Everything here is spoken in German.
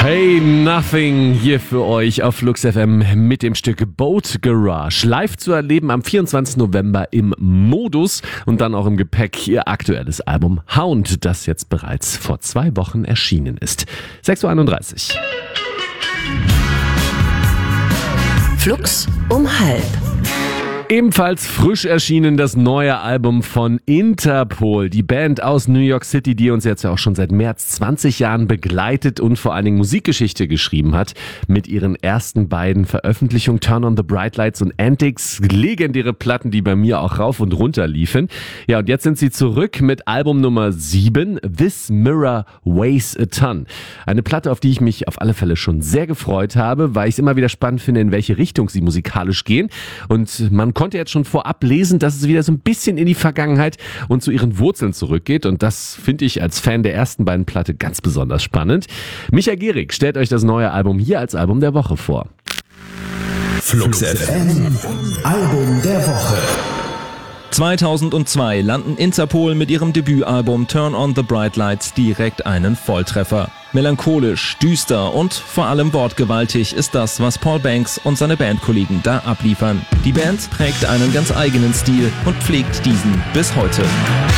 Hey Nothing hier für euch auf Flux FM mit dem Stück Boat Garage. Live zu erleben am 24. November im Modus und dann auch im Gepäck ihr aktuelles Album Hound, das jetzt bereits vor 2 Wochen erschienen ist. 6.31 Uhr. Flux um 12:30. Ebenfalls frisch erschienen das neue Album von Interpol, die Band aus New York City, die uns jetzt ja auch schon seit mehr als 20 Jahren begleitet und vor allen Dingen Musikgeschichte geschrieben hat. Mit ihren ersten beiden Veröffentlichungen Turn on the Bright Lights und Antics, legendäre Platten, die bei mir auch rauf und runter liefen. Ja, und jetzt sind sie zurück mit Album Nummer 7, This Mirror Weighs a Ton. Eine Platte, auf die ich mich auf alle Fälle schon sehr gefreut habe, weil ich es immer wieder spannend finde, in welche Richtung sie musikalisch gehen. Und man konnte jetzt schon vorab lesen, dass es wieder so ein bisschen in die Vergangenheit und zu ihren Wurzeln zurückgeht. Und das finde ich als Fan der ersten beiden Platte ganz besonders spannend. Micha Gehrig stellt euch das neue Album hier als Album der Woche vor. Flux FM, Album der Woche. 2002 landen Interpol mit ihrem Debütalbum Turn on the Bright Lights direkt einen Volltreffer. Melancholisch, düster und vor allem wortgewaltig ist das, was Paul Banks und seine Bandkollegen da abliefern. Die Band prägt einen ganz eigenen Stil und pflegt diesen bis heute.